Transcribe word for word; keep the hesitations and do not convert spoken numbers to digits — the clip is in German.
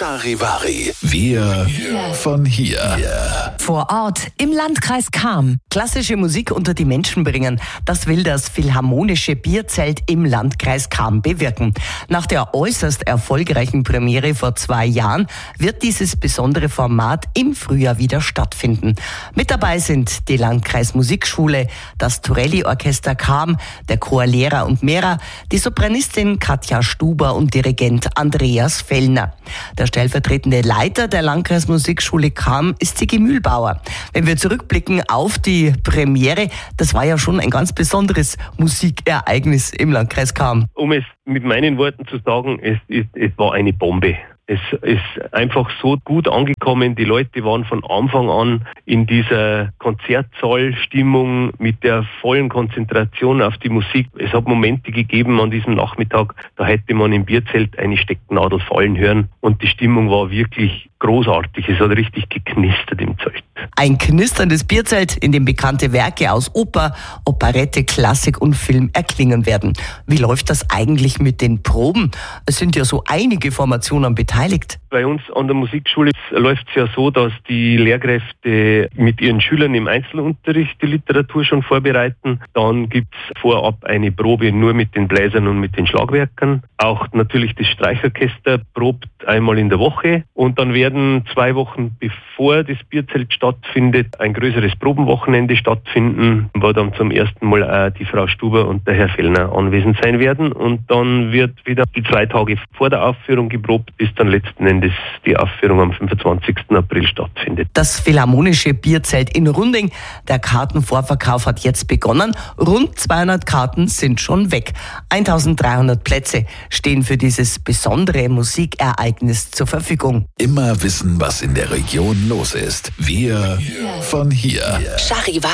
Charivari. Wir von hier. Vor Ort im Landkreis Cham. Klassische Musik unter die Menschen bringen. Das will das Philharmonische Bierzelt im Landkreis Cham bewirken. Nach der äußerst erfolgreichen Premiere vor zwei Jahren wird dieses besondere Format im Frühjahr wieder stattfinden. Mit dabei sind die Landkreismusikschule, das Torelli-Orchester Cham, der Chor Lehrer und Mehrer, die Sopranistin Katja Stuber und Dirigent Andreas Fellner. Der stellvertretende Leiter der Landkreismusikschule Cham ist Sigi Mühlbauer. Wenn wir zurückblicken auf die Premiere, das war ja schon ein ganz besonderes Musikereignis im Landkreis Cham. Um es mit meinen Worten zu sagen, es, es, es war eine Bombe. Es ist einfach so gut angekommen. Die Leute waren von Anfang an in dieser Konzertsaalstimmung mit der vollen Konzentration auf die Musik. Es hat Momente gegeben an diesem Nachmittag, da hätte man im Bierzelt eine Stecknadel fallen hören und die Stimmung war wirklich großartig. Es hat richtig geknistert im Zelt. Ein knisterndes Bierzelt, in dem bekannte Werke aus Oper, Operette, Klassik und Film erklingen werden. Wie läuft das eigentlich mit den Proben? Es sind ja so einige Formationen beteiligt. Bei uns an der Musikschule läuft es ja so, dass die Lehrkräfte mit ihren Schülern im Einzelunterricht die Literatur schon vorbereiten. Dann gibt es vorab eine Probe nur mit den Bläsern und mit den Schlagwerkern. Auch natürlich das Streichorchester probt einmal in der Woche. Und dann werden zwei Wochen bevor das Bierzelt stattfindet, ein größeres Probenwochenende stattfinden, wo dann zum ersten Mal auch die Frau Stuber und der Herr Fellner anwesend sein werden. Und dann wird wieder die zwei Tage vor der Aufführung geprobt, bis dann letzten Endes die Aufführung am fünfundzwanzigsten April stattfindet. Das Philharmonische Bierzelt in Runding. Der Kartenvorverkauf hat jetzt begonnen. Rund zweihundert Karten sind schon weg. eintausenddreihundert Plätze stehen für dieses besondere Musikereignis zur Verfügung. Immer wissen, was in der Region los ist. Wir von hier. Charivari.